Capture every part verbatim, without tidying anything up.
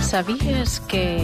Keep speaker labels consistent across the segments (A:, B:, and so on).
A: ¿Sabías que...?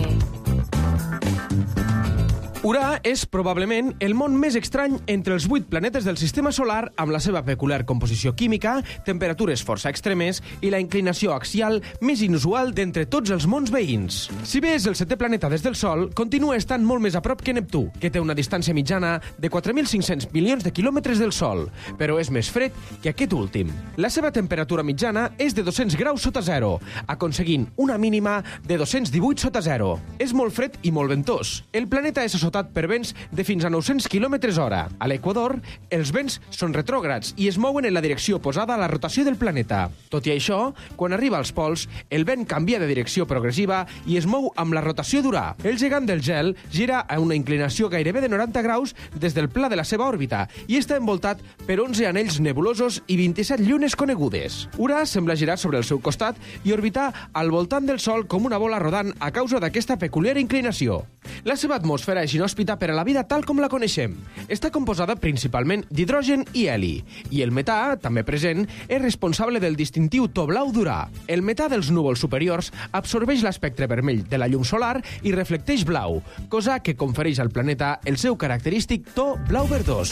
B: Urà és probablement el món més estrany entre els vuit planetes del sistema solar amb la seva peculiar composició química, temperatures força extremes i la inclinació axial més inusual d'entre tots els mons veïns. Si bé és el setè planeta des del Sol, continua estant molt més a prop que Neptú, que té una distància mitjana de quatre mil cinc-cents milions de quilòmetres del Sol, però és més fred que aquest últim. La seva temperatura mitjana és de dos-cents graus sota zero, aconseguint una mínima de dos-cents divuit sota zero. És molt fred i molt ventós. El planeta és assotat per vents de fins a nou-cents quilòmetres hora. A l'equador, els vents són retrògrads i es mouen en la direcció oposada a la rotació del planeta. Tot i això, quan arriba als pols, el vent canvia de direcció progressiva i es mou amb la rotació d'Urà. El gegant del gel gira a una inclinació gairebé de noranta graus des del pla de la seva òrbita i està envoltat per onze anells nebulosos i vint-i-set llunes conegudes. Urà sembla girar sobre el seu costat i orbitar al voltant del Sol com una bola rodant a causa d'aquesta peculiar inclinació. La seva atmosfera és inhòspita per a la vida tal com la coneixem. Està composada principalment d'hidrogen i heli, i el metà, també present, és responsable del distintiu to blau d'Urà. El metà dels núvols superiors absorbeix l'espectre vermell de la llum solar i reflecteix blau, cosa que confereix al planeta el seu característic to blau verdós.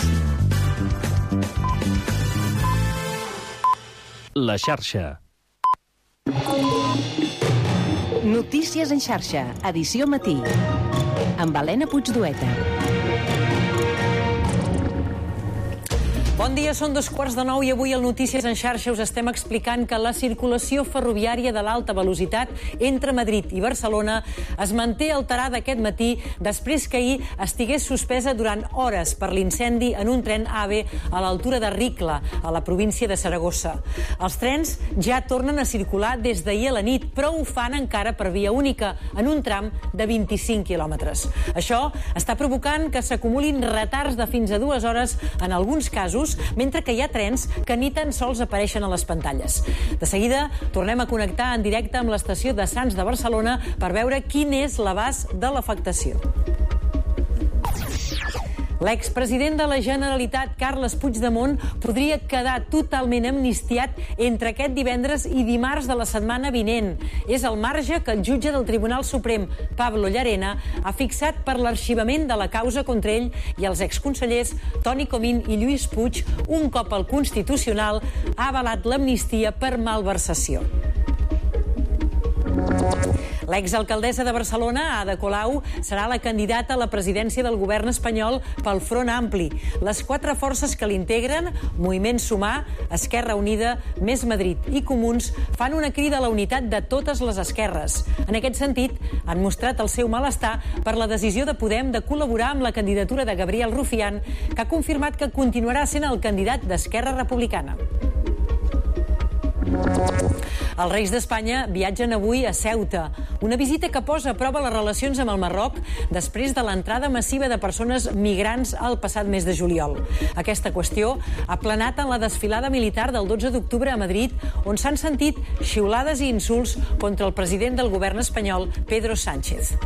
C: La xarxa.
D: Notícies en xarxa, edició matí, amb Helena Puigdueta.
E: Bon dia, són dos quarts de nou i avui al Notícies en xarxa us estem explicant que la circulació ferroviària de l'alta velocitat entre Madrid i Barcelona es manté alterada aquest matí després que ahir estigués suspesa durant hores per l'incendi en un tren AVE a l'altura de Ricla, a la província de Saragossa. Els trens ja tornen a circular des d'ahir a la nit, però ho fan encara per via única, en un tram de vint-i-cinc quilòmetres. Això està provocant que s'acumulin retards de fins a dues hores en alguns casos, mentre que hi ha trens que ni tan sols apareixen a les pantalles. De seguida tornem a connectar en directe amb l'estació de Sants de Barcelona per veure quin és l'abast de l'afectació. L'expresident de la Generalitat, Carles Puigdemont, podria quedar totalment amnistiat entre aquest divendres i dimarts de la setmana vinent. És el marge que el jutge del Tribunal Suprem, Pablo Llarena, ha fixat per l'arxivament de la causa contra ell i els exconsellers Toni Comín i Lluís Puig, un cop el Constitucional ha avalat l'amnistia per malversació. L'exalcaldessa de Barcelona, Ada Colau, serà la candidata a la presidència del govern espanyol pel Front Ampli. Les quatre forces que l'integren, Moviment Sumar, Esquerra Unida, Més Madrid i Comuns, fan una crida a la unitat de totes les esquerres. En aquest sentit, han mostrat el seu malestar per la decisió de Podem de col·laborar amb la candidatura de Gabriel Rufián, que ha confirmat que continuarà sent el candidat d'Esquerra Republicana. Els reis d'Espanya viatgen avui a Ceuta, una visita que posa a prova les relacions amb el Marroc després de l'entrada massiva de persones migrants al passat mes de juliol. Aquesta qüestió ha planat en la desfilada militar del dotze d'octubre a Madrid, on s'han sentit xiulades i insults contra el president del govern espanyol, Pedro Sánchez.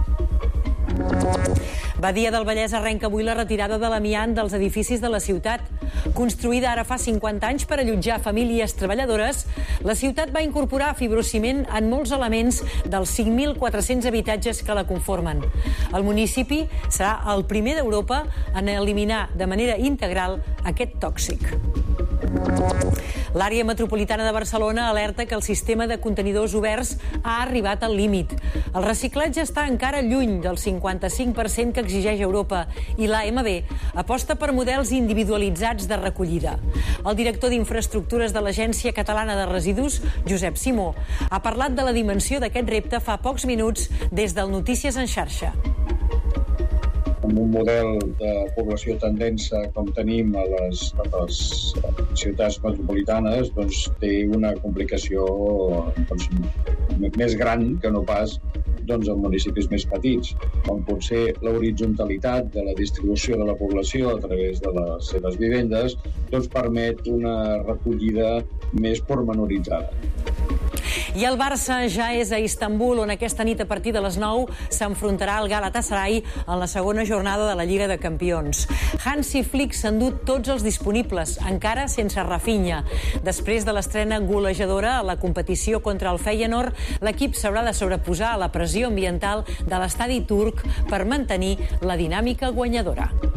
E: Badia del Vallès arrenca avui la retirada de l'amiant dels edificis de la ciutat. Construïda ara fa cinquanta anys per allotjar famílies treballadores, la ciutat va incorporar fibrociment en molts elements dels cinc mil quatre-cents habitatges que la conformen. El municipi serà el primer d'Europa en eliminar de manera integral aquest tòxic. L'àrea metropolitana de Barcelona alerta que el sistema de contenidors oberts ha arribat al límit. El reciclatge està encara lluny del cinquanta-cinc per cent que exigeix Europa i l'A M B aposta per models individualitzats de recollida. El director d'Infraestructures de l'Agència Catalana de Residus, Josep Simó, ha parlat de la dimensió d'aquest repte fa pocs minuts des del Notícies en xarxa.
F: Amb un model de població tan densa com tenim a les, a les ciutats metropolitanes, doncs té una complicació doncs, més gran que no pas doncs, en municipis més petits, com pot ser l'horitzontalitat de la distribució de la població a través de les seves vivendes, doncs permet una recollida més pormenoritzada.
E: I el Barça ja és a Istanbul, on aquesta nit a partir de les nou s'enfrontarà al Galatasaray en la segona jornada de la Lliga de Campions. Hansi Flick s'ha endut tots els disponibles, encara sense Rafinha. Després de l'estrena golejadora a la competició contra el Feyenoord, l'equip s'haurà de sobreposar a la pressió ambiental de l'estadi turc per mantenir la dinàmica guanyadora.